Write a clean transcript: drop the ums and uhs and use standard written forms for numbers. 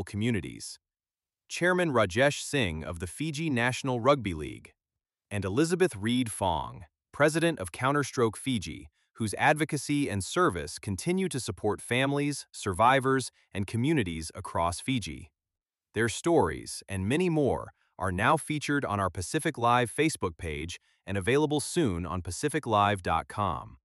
vulnerable communities. Chairman Rajesh Singh of the Fiji National Rugby League, and Elizabeth Reed Fong, President of Counterstroke Fiji, whose advocacy and service continue to support families, survivors, and communities across Fiji. Their stories, and many more, are now featured on our Pacific Live Facebook page and available soon on pacificlive.com.